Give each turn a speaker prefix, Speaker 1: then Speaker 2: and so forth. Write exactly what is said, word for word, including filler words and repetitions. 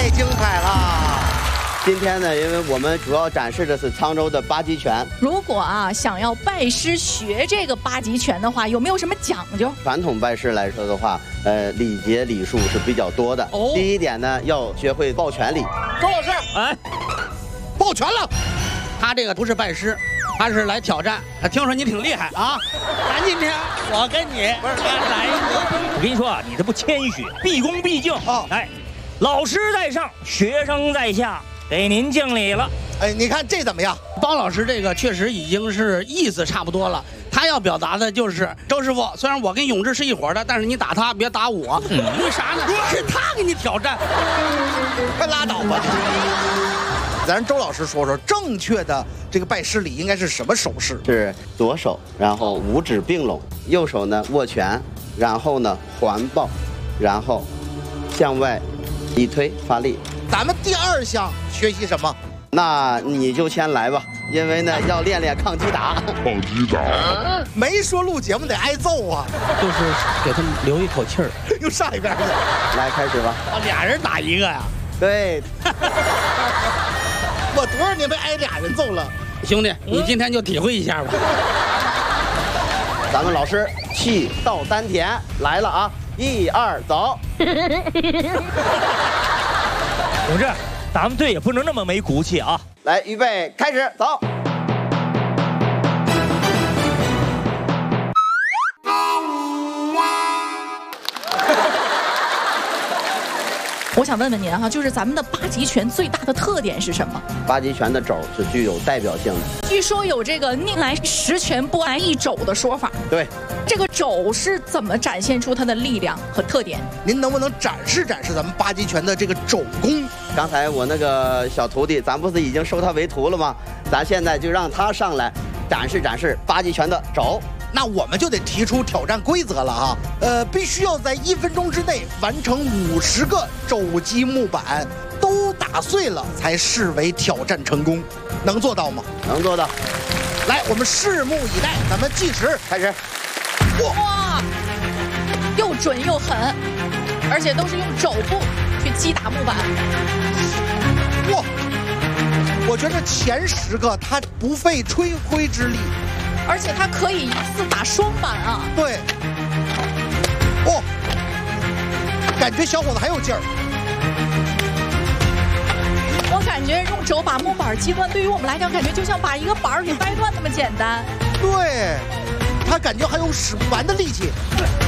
Speaker 1: 太精彩了！
Speaker 2: 今天呢，因为我们主要展示的是沧州的八极拳。
Speaker 3: 如果啊想要拜师学这个八极拳的话，有没有什么讲究？
Speaker 2: 传统拜师来说的话，呃，礼节礼数是比较多的。哦。第一点呢，要学会抱拳礼。
Speaker 1: 周老师，哎，抱拳了。他这个不是拜师，他是来挑战。听说你挺厉害啊，咱今天我跟你不是来一个。
Speaker 4: 我跟你说啊，你这不谦虚，毕恭毕敬啊！哎，老师在上，学生在下。给您敬礼了，
Speaker 1: 哎，你看这怎么样？包老师这个确实已经是意思差不多了。他要表达的就是周师傅，虽然我跟永志是一伙的，但是你打他别打我。嗯、为啥呢？是他给你挑战，快拉倒吧！咱周老师说说正确的这个拜师礼应该是什么手势？
Speaker 2: 是左手，然后五指并拢，右手呢握拳，然后呢环抱，然后向外一推发力。
Speaker 1: 咱们第二项学习什么？
Speaker 2: 那你就先来吧，因为呢要练练抗击打。
Speaker 5: 抗击打，
Speaker 1: 没说录节目得挨揍啊，
Speaker 4: 就是给他们留一口气儿。
Speaker 1: 又上一边去，
Speaker 2: 来开始吧。
Speaker 1: 哦，俩人打一个呀？
Speaker 2: 对。
Speaker 1: 我多少年没挨俩人揍了，兄弟，你今天就体会一下吧。
Speaker 2: 咱们老师气到丹田来了啊，一二走。
Speaker 4: 同志，咱们队也不能那么没骨气啊！
Speaker 2: 来，预备，开始，走。
Speaker 3: 我想问问您哈，就是咱们的八极拳最大的特点是什么？
Speaker 2: 八极拳的肘是具有代表性的。
Speaker 3: 据说有这个宁来十拳不挨一肘的说法。
Speaker 2: 对。
Speaker 3: 这个肘是怎么展现出它的力量和特点？
Speaker 1: 您能不能展示展示咱们八极拳的这个肘功？
Speaker 2: 刚才我那个小徒弟，咱不是已经收他为徒了吗？咱现在就让他上来展示展示八极拳的肘。
Speaker 1: 那我们就得提出挑战规则了啊！呃，必须要在一分钟之内完成五十个肘击木板，都打碎了才视为挑战成功。能做到吗？
Speaker 2: 能做到。
Speaker 1: 来，我们拭目以待，咱们计时开始。
Speaker 3: 哇，又准又狠，而且都是用肘部去击打木板。
Speaker 1: 哇，我觉得前十个他不费吹灰之力，
Speaker 3: 而且他可以一次打双板啊。
Speaker 1: 对。哦，感觉小伙子很有劲儿。
Speaker 3: 我感觉用肘把木板击断，对于我们来讲，感觉就像把一个板儿给掰断那么简单。
Speaker 1: 对。他感觉还有使不完的力气。